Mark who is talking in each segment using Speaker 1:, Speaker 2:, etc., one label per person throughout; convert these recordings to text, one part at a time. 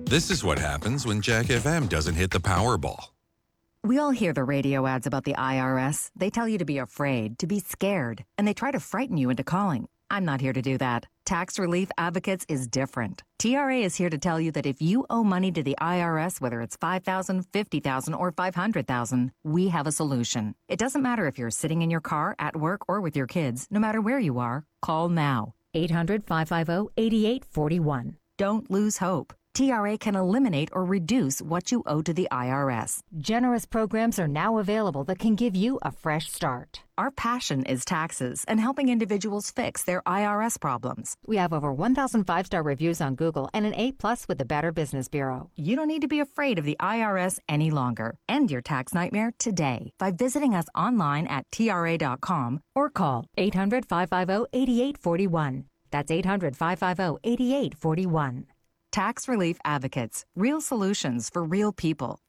Speaker 1: This is what happens when Jack FM doesn't hit the Powerball.
Speaker 2: We all hear the radio ads about the IRS. They tell you to be afraid, to be scared, and they try to frighten you into calling. I'm not here to do that. Tax Relief Advocates is different. TRA is here to tell you that if you owe money to the IRS, whether it's $5,000, $50,000, or $500,000, we have a solution. It doesn't matter if you're sitting in your car, at work, or with your kids. No matter where you are, call now.
Speaker 3: 800-550-8841.
Speaker 2: Don't lose hope. TRA can eliminate or reduce what you owe to the IRS.
Speaker 3: Generous programs are now available that can give you a fresh start.
Speaker 2: Our passion is taxes and helping individuals fix their IRS problems.
Speaker 3: We have over 1,000 5-star reviews on Google and an A+ with the Better Business Bureau.
Speaker 2: You don't need to be afraid of the IRS any longer. End your tax nightmare today by visiting us online at TRA.com
Speaker 3: or call 800-550-8841. That's 800-550-8841.
Speaker 2: Tax Relief Advocates. Real solutions for real people.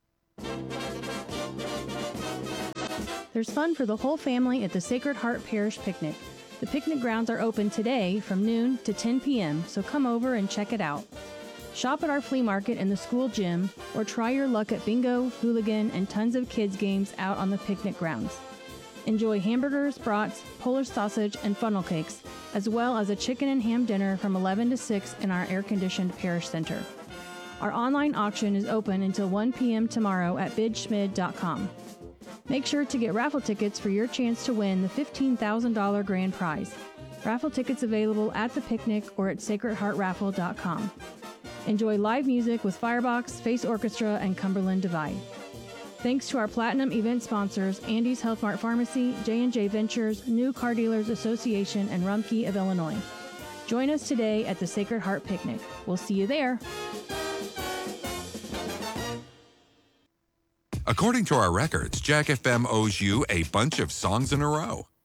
Speaker 4: There's fun for the whole family at the Sacred Heart Parish Picnic. The picnic grounds are open today from noon to 10 p.m., so come over and check it out. Shop at our flea market in the school gym or try your luck at bingo, hooligan, and tons of kids' games out on the picnic grounds. Enjoy hamburgers, brats, Polish sausage, and funnel cakes, as well as a chicken and ham dinner from 11 to 6 in our air-conditioned parish center. Our online auction is open until 1 p.m. tomorrow at bidschmid.com. Make sure to get raffle tickets for your chance to win the $15,000 grand prize. Raffle tickets available at the picnic or at sacredheartraffle.com. Enjoy live music with Firebox, Face Orchestra, and Cumberland Divide. Thanks to our Platinum event sponsors, Andy's Health Mart Pharmacy, J&J Ventures, New Car Dealers Association, and Rumpke of Illinois. Join us today at the Sacred Heart Picnic. We'll see you there.
Speaker 1: According to our records, Jack FM owes you a bunch of songs in a row.